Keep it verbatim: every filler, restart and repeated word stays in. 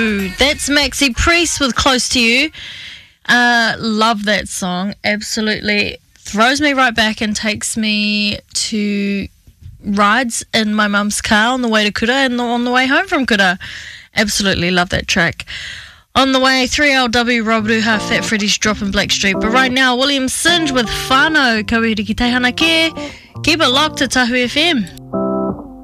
Woo! That's Maxi Priest with Close to You. Uh, love that song. Absolutely throws me right back and takes me to rides in my mum's car on the way to Kura and on the way home from Kura. Absolutely love that track. On the way, three L W, Rob Ruha, Fat Freddy's Dropping Blackstreet. But right now, William Singe with Whānau, Kauhiri ki Teihana Ke. Keep it locked to Tahu F M.